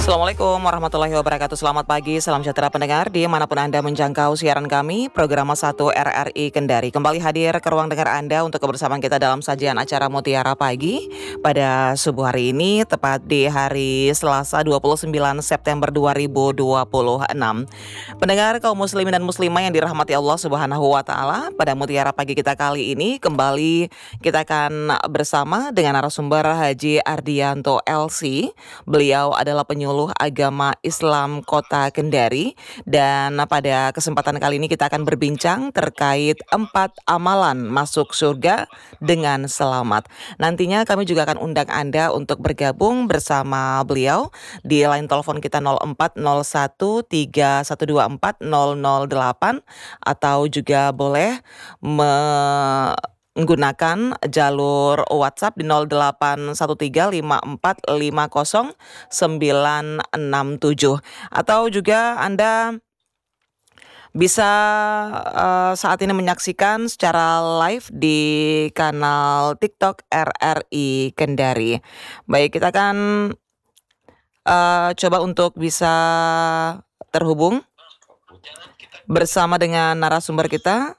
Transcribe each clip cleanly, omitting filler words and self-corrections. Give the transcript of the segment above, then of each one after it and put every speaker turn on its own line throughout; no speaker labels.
Assalamualaikum warahmatullahi wabarakatuh. Selamat pagi, salam sejahtera pendengar dimanapun Anda menjangkau siaran kami, program 1 RRI Kendari. Kembali hadir ke ruang dengar Anda untuk kebersamaan kita dalam sajian acara Mutiara Pagi pada subuh hari ini, tepat di hari Selasa 29 September 2026. Pendengar kaum muslimin dan muslimah yang dirahmati Allah Subhanahu wa taala, pada Mutiara Pagi kita kali ini kembali kita akan bersama dengan narasumber Haji Ardianto LC. Beliau adalah penyuluh agama Islam Kota Kendari, dan pada kesempatan kali ini kita akan berbincang terkait 4 amalan masuk surga dengan selamat. Nantinya kami juga akan undang Anda untuk bergabung bersama beliau di line telepon kita 040131240008, atau juga boleh menggunakan jalur WhatsApp di 081354500967, atau juga Anda bisa saat ini menyaksikan secara live di kanal TikTok RRI Kendari. Baik, kita akan coba untuk bisa terhubung bersama dengan narasumber kita.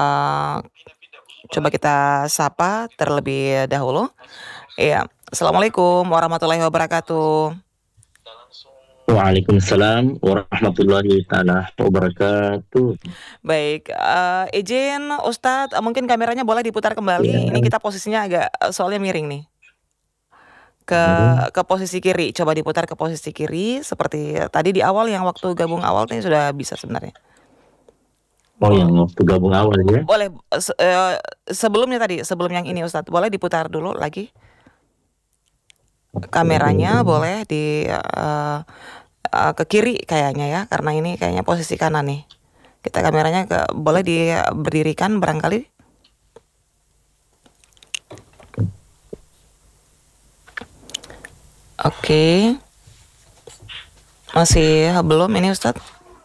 Coba kita sapa terlebih dahulu. Iya, Assalamualaikum warahmatullahi wabarakatuh.
Waalaikumsalam warahmatullahi taala wabarakatuh.
Baik, izin Ustadz, mungkin kameranya boleh diputar kembali.
Ya.
Ini kita posisinya agak soalnya miring nih. Ke posisi kiri, coba diputar ke posisi kiri seperti tadi di awal, yang waktu gabung awal nih sudah bisa sebenarnya.
Oh, yang waktu gabung awal ya?
Boleh, sebelum yang ini Ustadz, boleh diputar dulu lagi. Kameranya boleh di ke kiri kayaknya ya, karena ini kayaknya posisi kanan nih. Kita kameranya boleh berdirikan barangkali. Oke. Masih belum ini Ustadz?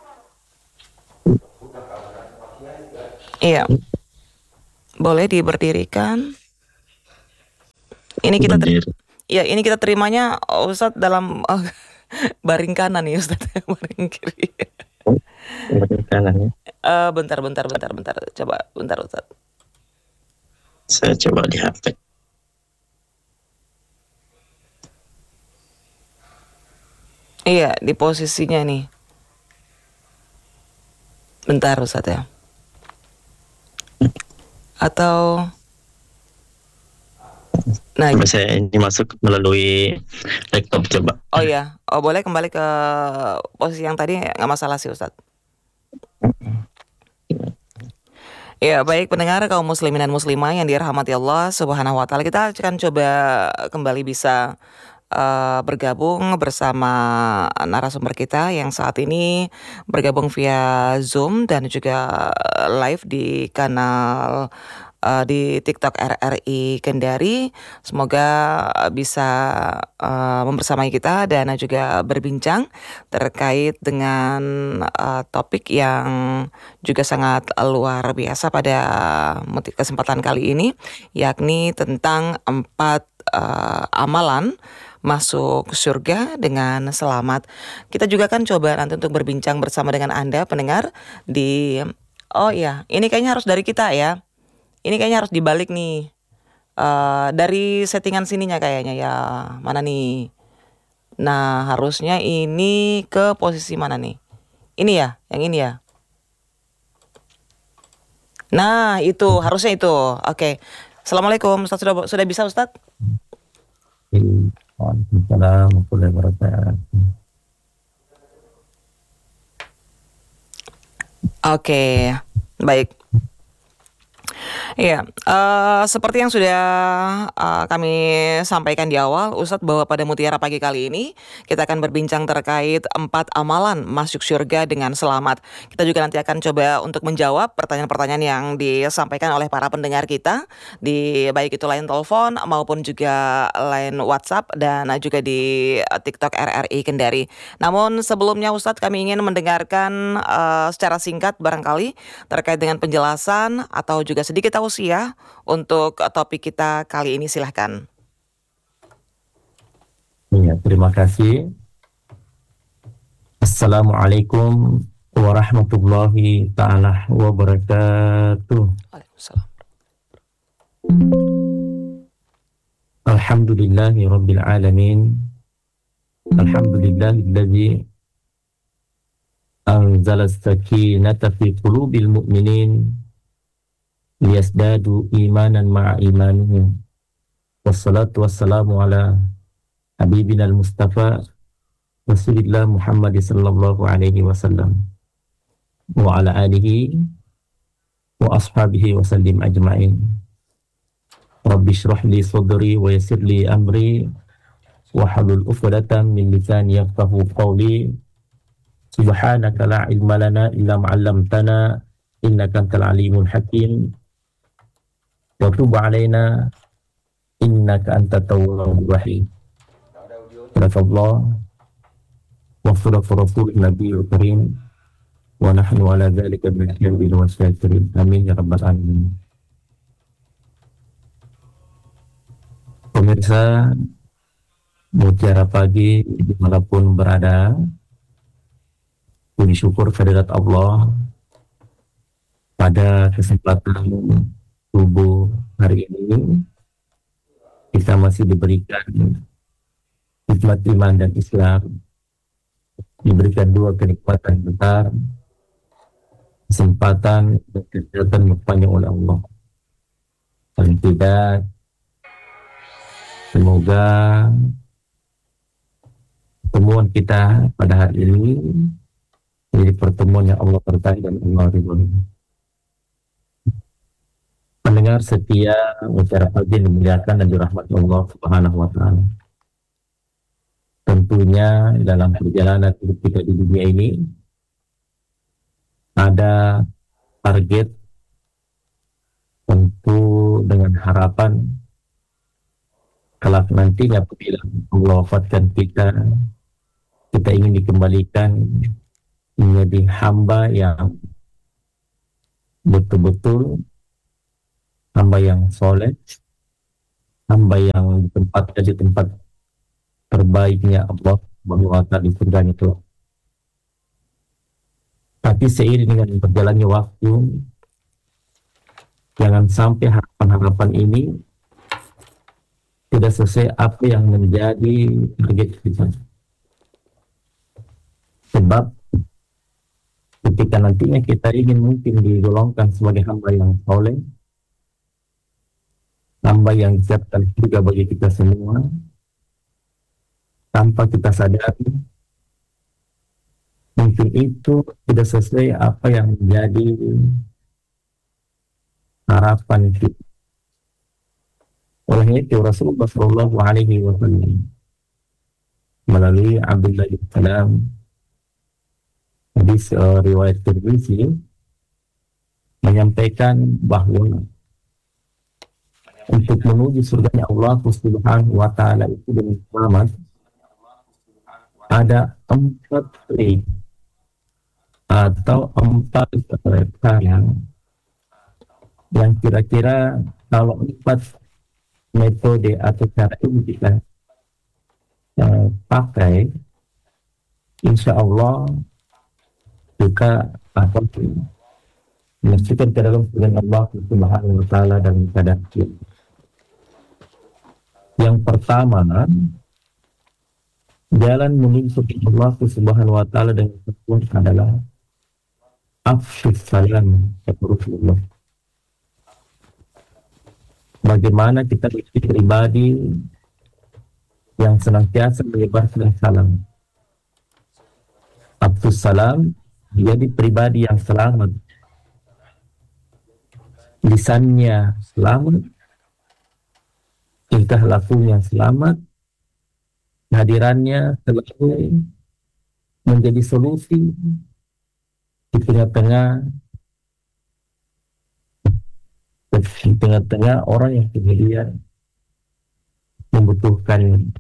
Iya. Boleh diberdirikan. Ini kita terimanya Ustadz dalam baring kanan nih Ustadz, baring kiri.
Baring kanan ya.
Bentar. Coba bentar Ustadz.
Saya coba di HP.
Iya, di posisinya nih. Bentar Ustadz ya. Atau
saya ini masuk melalui laptop coba.
Oh iya, boleh kembali ke posisi yang tadi, nggak masalah sih Ustadz. Ya, baik pendengar kaum muslimin dan muslimah yang dirahmati Allah Subhanahu wa taala, kita akan coba kembali bisa bergabung bersama narasumber kita yang saat ini bergabung via Zoom dan juga live di kanal di TikTok RRI Kendari. Semoga bisa membersamai kita dan juga berbincang terkait dengan topik yang juga sangat luar biasa pada kesempatan kali ini, yakni tentang 4 amalan masuk surga dengan selamat. Kita juga kan coba nanti untuk berbincang bersama dengan Anda pendengar di ini kayaknya harus dari kita ya. Ini kayaknya harus dibalik nih. Dari settingan sininya kayaknya ya. Mana nih? Nah, harusnya ini ke posisi mana nih? Ini ya, yang ini ya. Nah, itu harusnya itu. Oke. Assalamualaikum, Ustaz, sudah bisa Ustaz?
Waalaikumsalam warahmatullahi wabarakatuh.
Oke, baik. Iya, seperti yang sudah kami sampaikan di awal, Ustadz, bahwa pada Mutiara Pagi kali ini kita akan berbincang terkait 4 amalan masuk surga dengan selamat. Kita juga nanti akan coba untuk menjawab pertanyaan-pertanyaan yang disampaikan oleh para pendengar kita di baik itu line telepon maupun juga line WhatsApp dan juga di TikTok RRI Kendari. Namun sebelumnya Ustadz, kami ingin mendengarkan secara singkat barangkali terkait dengan penjelasan atau juga sedikit tausiah untuk topik kita kali ini, silahkan.
Ya, terima kasih.
Assalamualaikum warahmatullahi ta'ala wabarakatuh.
Waalaikumsalam.
Alhamdulillahi rabbil alamin. Alhamdulillahilladzi anzala as-sakinata fi qulubil mu'minin liyazdadu imanan ma'a imanihim. Wassalatu wassalamu ala habibina al-mustafa Rasulillah Muhammad sallallahu alaihi wasallam wa ala alihi wa ashabihi wa sallim ajma'in. Rabbi shrah li sadri wa yassir li amri wa halul 'uqdatam min lisani yafqahu qawli. Subhanaka la ilma lana illa ma 'allamtana innaka antal alimul hakim. Wa tub 'alaina innaka antat tawwabur rahim. Barakallahu wa sallallahu nabiyil karim wa nahnu ala dzalika min al-syahidin wa syakirin. Amin ya rabbal alamin. Pemirsa Mutiara Pagi dimanapun berada, puji syukur kehadirat Allah pada kesempatan subuh hari ini kita masih diberikan nikmat iman dan Islam, diberikan dua kenikmatan besar, kesempatan dan kesehatan berpanjang oleh Allah. Paling tidak, semoga pertemuan kita pada hari ini menjadi pertemuan yang Allah berkahi dan Allah ridhoi. Pendengar setia Mutiara Pagi yang dimuliakan dan dirahmati Allah Subhanahu wa Ta'ala. Tentunya dalam perjalanan hidup kita di dunia ini ada target, tentu dengan harapan kelak nantinya apabila Allah wafatkan kita ingin dikembalikan menjadi hamba yang betul-betul hamba yang soleh, hamba yang ditempatkan di tempat terbaiknya Allah Subhanahu wa Ta'ala di surga itu. Tapi seiring dengan berjalannya waktu, jangan sampai harapan-harapan ini tidak sesuai apa yang menjadi target kita. Sebab ketika nantinya kita ingin mungkin digolongkan sebagai hamba yang soleh, hamba yang disiapkan juga bagi kita semua, tanpa kita sadari mungkin itu tidak sesuai apa yang menjadi harapan kita. Oleh itu Rasulullah Shallallahu Alaihi Wasallam melalui Abdullah bin Salam, hadis riwayat Tirmizi, menyampaikan bahwa untuk menuju surganya Allah Subhanahu wa Ta'ala itu dengan selamat ada 4 trik atau 4 cara yang kira-kira kalau 4 metode atau cara ini kita pakai, insya Allah kita akan memastikan ke dalam surga Allah Subhanahu wa Ta'ala dalam keadaan kita. Yang pertama, jalan menuju Allah Subhanahu wa Ta'ala dengan sempurna adalah afsyus salam kepada Rasulullah. Bagaimana kita menjadi pribadi yang senantiasa menyebarkan salam. Afsyus salam, menjadi pribadi yang selamat, lisannya selamat, tingkah lakunya selamat, hadirannya selalu menjadi solusi di tengah-tengah orang yang kemudian membutuhkan.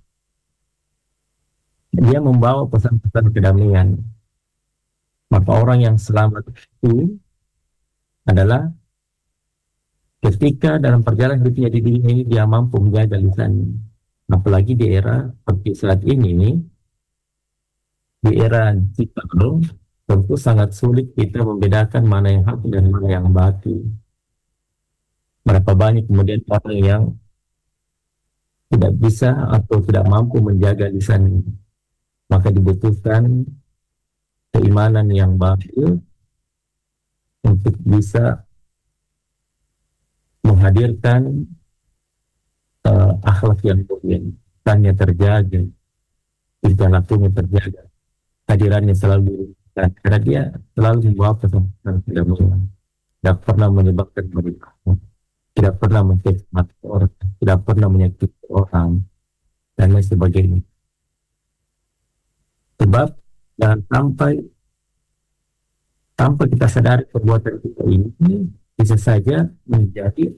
Dia membawa pesan-pesan kedamaian. Maka orang yang selamat itu adalah ketika dalam perjalanan hidupnya di dunia ini dia mampu menjaga lisannya. Apalagi di era seperti saat ini, di era digital tentu sangat sulit kita membedakan mana yang hak dan mana yang batil. Berapa banyak kemudian orang yang tidak bisa atau tidak mampu menjaga lisannya, maka dibutuhkan keimanan yang batil untuk bisa menghadirkan akhlak yang mulia, lisannya terjaga, tingkah lakunya terjaga, hadirannya selalu dan karena dia selalu membawa pesan kedamaian, tidak pernah menyebabkan mereka, tidak pernah mencaci maki orang, tidak pernah menyakiti orang, dan lain sebagainya. Sebab jangan sampai tanpa kita sadari perbuatan kita ini bisa saja menjadi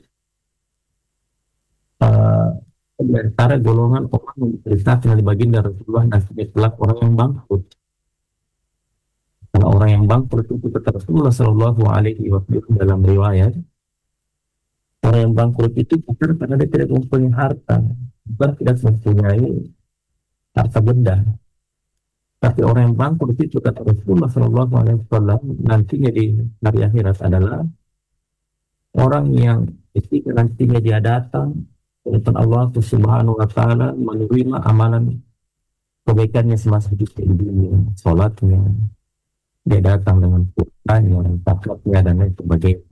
di antara golongan orang yang diceritakan oleh baginda Rasulullah nantinya kelak orang yang bangkrut. Karena orang yang bangkrut itu kata Rasulullah Shallallahu Alaihi Wasallam dalam riwayat, orang yang bangkrut itu bukan karena dia tidak mempunyai harta, bukan tidak mempunyai harta benda, tapi orang yang bangkrut itu kata Rasulullah Shallallahu Alaihi Wasallam nantinya di hari akhirat adalah orang yang ketika nantinya dia datang kepada Allah Subhanahu Wa Taala menerima amalan kebaikannya semasa hidupnya di dunia, sholatnya, dia datang dengan puasanya, zakatnya dan lain sebagainya.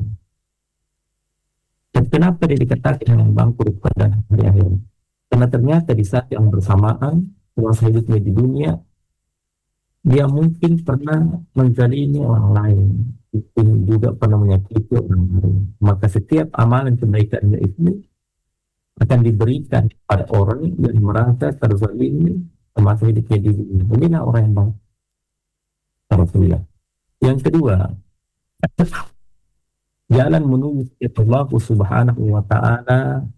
Dan kenapa dia dikatakan dengan bangkrut pada hari akhir? Karena ternyata di saat yang bersamaan semasa hidupnya di dunia, dia mungkin pernah menzalimi orang lain, mungkin juga pernah menyakiti orang lain. Maka setiap amalan kebaikannya itu akan diberikan pada orang yang merasa terzalimi semasa hidupnya di dunia. Inilah orang yang bangkrut. Yang kedua, jalan menuju Allah Subhanahu Wa Taala.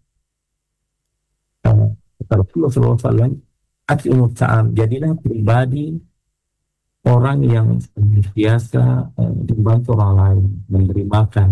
Rasulullah SAW atimut sa'am, jadilah pribadi orang yang biasa membantu orang lain, memberi makan.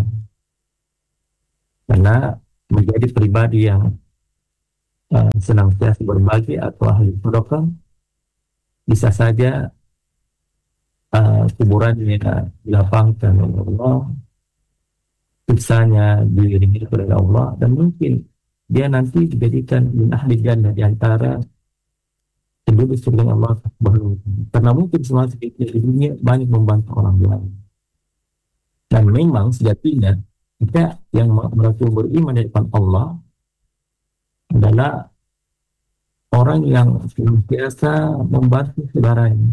Karena menjadi pribadi yang senantiasa berbagi atau ahli sedekah, bisa saja kuburannya dilapangkan oleh Allah, siksanya diiringi oleh Allah, dan mungkin dia nanti dijadikan min ahli jannah, di antara penduduk surga Allah Subhanahu wa Ta'ala. Karena mungkin semasa di dunia banyak membantu orang lain. Dan memang sejatinya kita yang merasa beriman di depan Allah adalah orang yang senantiasa membantu saudaranya.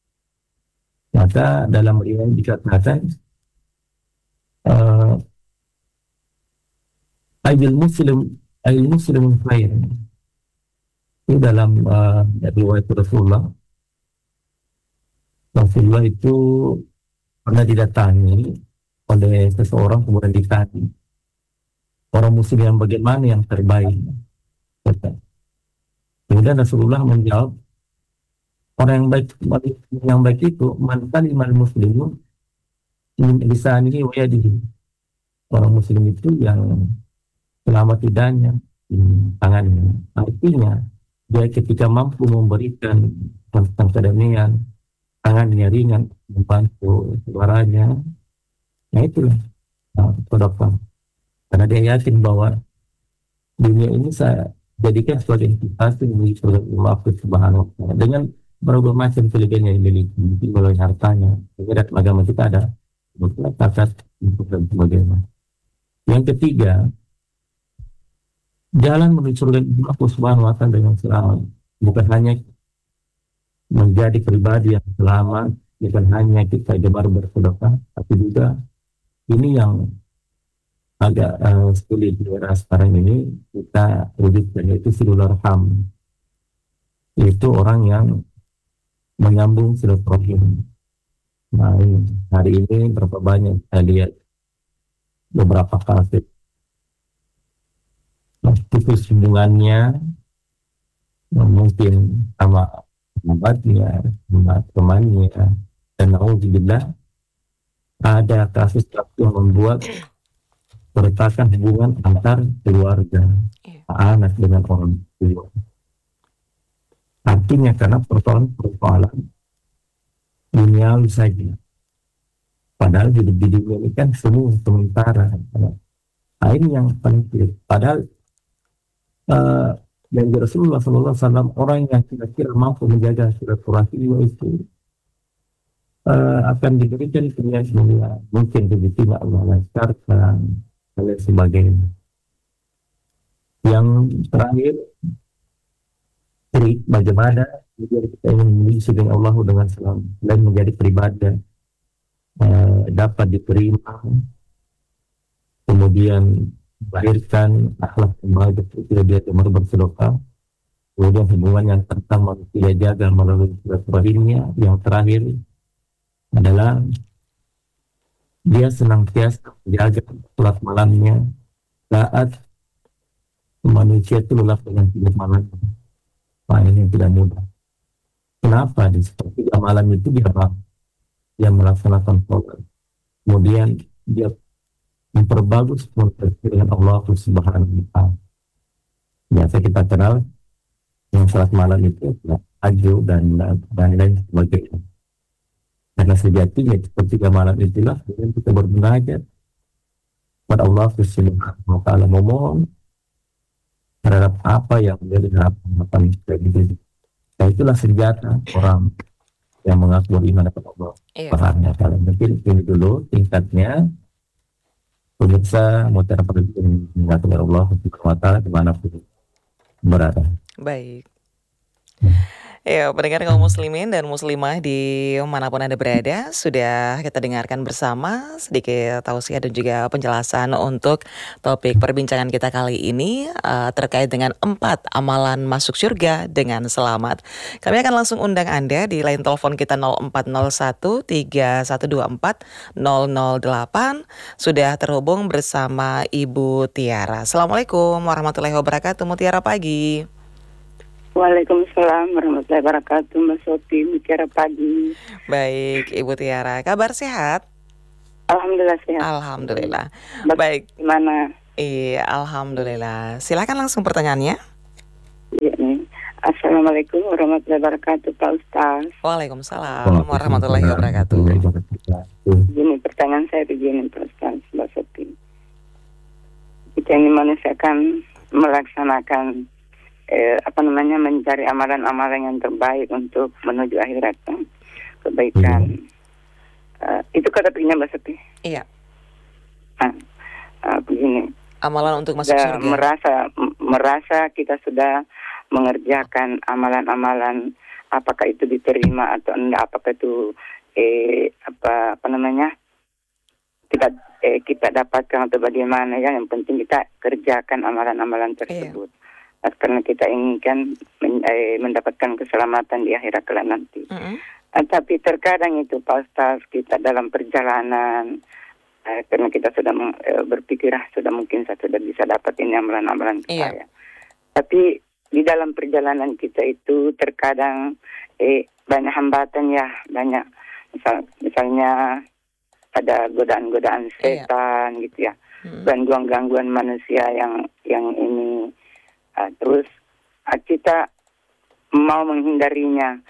Maka dalam riwayat dikatakan ayil muslim khair. Itu dalam riwayat Rasulullah itu pernah didatangi oleh seseorang, kemudian ditanya, orang muslim yang bagaimana yang terbaik? Kemudian Rasulullah menjawab, orang yang baik itu man kalimal muslimun lisanihi wa yadihi. Orang muslim itu yang selamat lidahnya, tangannya. Artinya dia ketika mampu memberikan tentang kedamaian, tangannya ringan membantu suaranya, nah itulah sedekah. Karena dia yakin bahwa dunia ini saya jadikan sebagai investasi bagi surga Allah Subhanahu wa Ta'ala dengan berbagai macam kelebihan yang dimiliki, mungkin melalui hartanya. Sehingga dalam agama kita ada zakat dan sebagainya. Yang ketiga, jalan menuju surga Allah Subhanahu wa Ta'ala dengan selamat, bukan hanya menjadi pribadi yang selamat, bukan hanya kita gemar bersedekah, tapi juga ini yang agak sulit di era sekarang ini kita wujudkan, yaitu silul arham, yaitu orang yang menyambung silaturahim. Nah, hari ini berapa banyak saya lihat beberapa kasus putus hubungannya, mungkin sama sahabatnya, sama temannya, dan naudzubillah ada kasus yang membuat meretakan hubungan antar keluarga, anak dengan orang tua. Artinya karena persoalan duniawi saja. Padahal hidup di dunia ini kan semua sementara. Nah, ini yang paling sulit. Padahal dan Rasulullah SAW, orang yang kira-kira mampu menjaga silaturahim itu akan diberikan dunia dunia. Mungkin begitu Allah lancarkan dan lain sebagainya. Yang terakhir, bagaimana kita ingin memiliki dengan Allah dengan selamat dan menjadi pribadi dapat diterima, kemudian melahirkan akhlak yang baik ketika dia bersedekah, kemudian hubungan yang tentang manusia jaga melalui silaturahimnya. Yang terakhir adalah dia senantiasa menjaga sholat malamnya saat manusia itu lelah dengan tidur malamnya. Nah, ini yang tidak mudah. Kenapa? Di sepertiga malam itu dia melaksanakan sholat, kemudian dia memperbagus komunikasi dengan Allah Subhanahu wa Ta'ala. Biasa kita kenal yang salat malam itu tahajud dan lain sebagainya. Karena sejatinya sepertiga malam itulah yang kita bermunajat kepada Allah Subhanahu wa Ta'ala, memohon terhadap apa yang menjadi harapan kita gitu. Nah, itulah senjata orang yang mengaku beriman kepada Allah Subhanahu wa Ta'ala. Mungkin ini dulu tingkatnya. Pemirsa Mutiara Pendidikan kepada Allah Subhanahu wa Ta'ala dimanapun berada.
Baik. Ya, pendengar kaum muslimin dan muslimah di manapun Anda berada, sudah kita dengarkan bersama sedikit tausiah dan juga penjelasan untuk topik perbincangan kita kali ini terkait dengan 4 amalan masuk surga dengan selamat. Kami akan langsung undang Anda di line telepon kita 0401 3124 008. Sudah terhubung bersama Ibu Tiara. Assalamualaikum warahmatullahi wabarakatuh. Mutiara pagi.
Waalaikumsalam warahmatullahi wabarakatuh. Mbak Sofi, Mutiara pagi.
Baik, Ibu Tiara, kabar sehat?
Alhamdulillah sehat.
Alhamdulillah.
Baik. Gimana?
Iya, alhamdulillah. Silakan langsung pertanyaannya.
Iya nih. Assalamualaikum warahmatullahi wabarakatuh, Pak Ustaz.
Waalaikumsalam warahmatullahi wabarakatuh.
Begini pertanyaan saya begini, Pak Ustaz, Mbak Sofi. Kita ini manusia kan melaksanakan mencari amalan-amalan yang terbaik untuk menuju akhirat, kebaikan. Itu katanya Mbak Seti.
Iya.
Begini.
Amalan untuk masuk surga.
Merasa kita sudah mengerjakan amalan-amalan, apakah itu diterima atau enggak, apakah itu kita dapatkan atau bagaimana, ya yang penting kita kerjakan amalan-amalan tersebut. Karena kita inginkan mendapatkan keselamatan di akhirat kelak nanti. Tapi terkadang itu Pak Ustaz, kita dalam perjalanan, karena kita sudah berpikir mungkin saya sudah bisa dapat ini amalan-amalan saya. Tapi di dalam perjalanan kita itu terkadang banyak hambatan, ya, banyak misalnya ada godaan-godaan setan gitu ya, gangguan-gangguan manusia yang ini. Terus kita mau menghindarinya,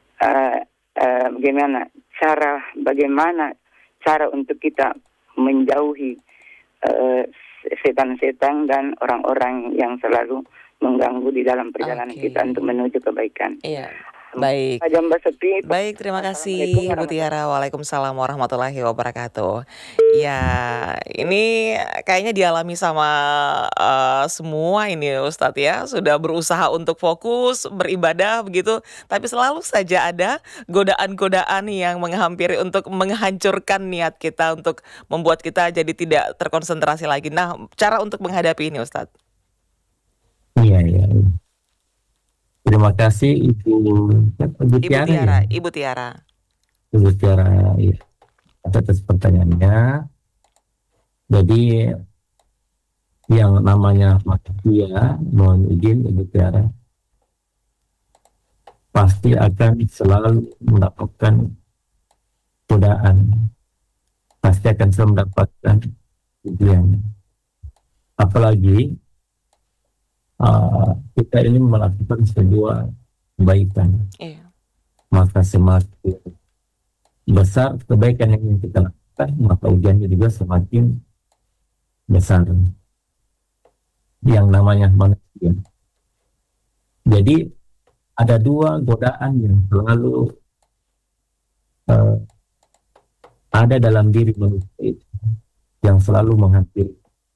bagaimana cara untuk kita menjauhi setan-setan dan orang-orang yang selalu mengganggu di dalam perjalanan kita untuk menuju kebaikan.
Iya. Baik. Baik, terima kasih Ibu Tiara. Waalaikumsalam warahmatullahi wabarakatuh. Ya, ini kayaknya dialami sama semua ini Ustadz ya. Sudah berusaha untuk fokus beribadah begitu, tapi selalu saja ada godaan-godaan yang menghampiri untuk menghancurkan niat kita, untuk membuat kita jadi tidak terkonsentrasi lagi. Nah, cara untuk menghadapi ini Ustadz?
Iya. Terima kasih Ibu Tiara.
Ibu Tiara,
ya, atas pertanyaannya. Jadi yang namanya manusia, mohon izin Ibu Tiara, pasti akan selalu mendapatkan godaan, pasti akan selalu mendapatkan ujian. Apalagi kita ini melakukan sebuah kebaikan, maka semakin besar kebaikan yang kita lakukan, maka ujiannya juga semakin besar. Yang namanya manusia. Jadi ada dua godaan yang selalu ada dalam diri manusia itu, yang selalu menghampiri.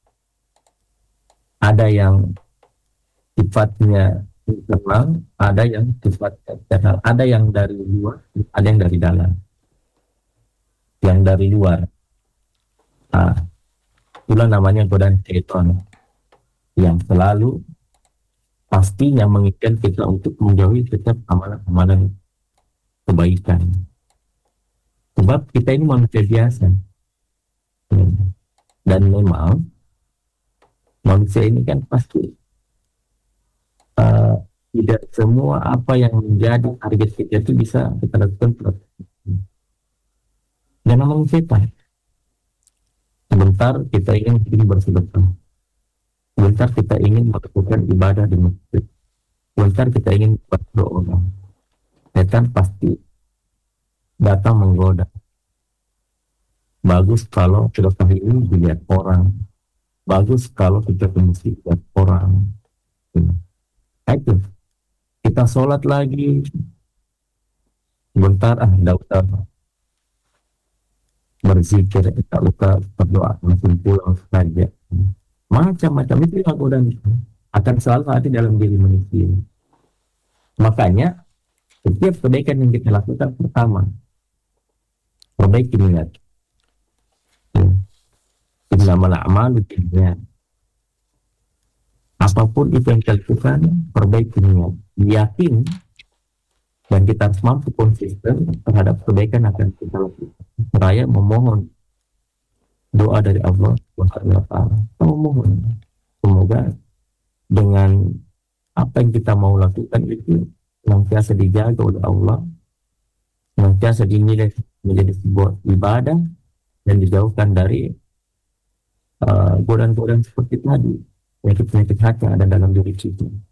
Ada yang sifatnya internal, ada yang sifatnya eksternal, ada yang dari luar, ada yang dari dalam. Yang dari luar, itulah namanya godaan syaitan, yang selalu pastinya menginginkan kita untuk menjauhi setiap amalan-amalan kebaikan. Sebab kita ini manusia biasa, dan memang manusia ini kan pasti tidak semua apa yang menjadi target kita itu bisa kita lakukan. Dan memang setan. Sebentar kita ingin bersedekah, sebentar kita ingin melakukan ibadah di masjid, sebentar kita ingin berdoa, setan pasti datang menggoda. Bagus kalau sedekah ini dilihat orang, bagus kalau kita mesti dilihat orang. Itu kita sholat lagi, sebentar tidak usah berzikir, tidak usah berdoa, langsung pulang saja. Macam-macam itu yang godaan akan selalu ada dalam diri manusia. Makanya setiap kebaikan yang kita lakukan, pertama perbaiki niat. Innamal a'malu binniyat. Apapun itu yang kita lakukan, perbaiki niat. Yakin, dan kita harus mampu konsisten terhadap kebaikan akan kita lakukan. Seraya memohon doa dari Allah Subhanahu wa Ta'ala. Kita memohon semoga dengan apa yang kita mau lakukan itu senantiasa dijaga oleh Allah, senantiasa dinilai menjadi sebuah ibadah, dan dijauhkan dari godaan-godaan seperti tadi, penyakit-penyakit hati yang ada dalam diri kita.